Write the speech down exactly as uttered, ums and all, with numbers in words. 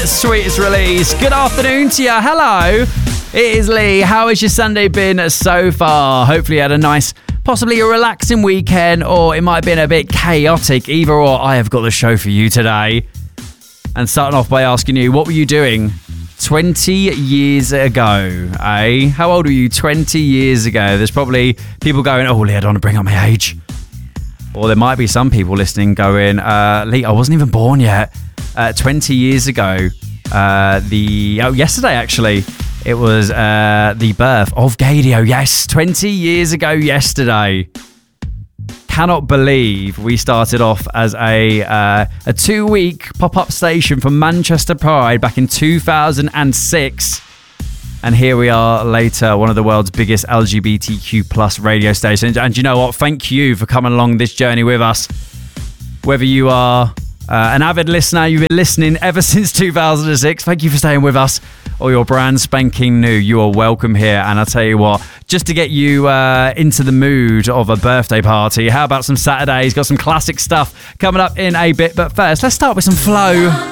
Sweetest Release. Good afternoon to you. Hello. It is Lee. How has your Sunday been so far? Hopefully you had a nice, possibly a relaxing weekend, or it might have been a bit chaotic. Either or, I have got the show for you today. And starting off by asking you, what were you doing twenty years ago, eh? How old were you twenty years ago? There's probably people going, oh, Lee, I don't want to bring up my age. Or there might be some people listening going, uh, Lee, I wasn't even born yet. Uh, twenty years ago, uh, the oh, yesterday actually, it was uh, the birth of Gadio. Yes, twenty years ago yesterday. Cannot believe we started off as a uh, a two-week pop-up station from Manchester Pride back in two thousand six. And here we are later, one of the world's biggest L G B T Q plus radio stations. And you know what? Thank you for coming along this journey with us. Whether you are uh, an avid listener, you've been listening ever since two thousand six, thank you for staying with us. Or you're brand spanking new, you are welcome here. And I'll tell you what, just to get you uh, into the mood of a birthday party, how about some Saturdays? Got some classic stuff coming up in a bit. But first, let's start with some Flow.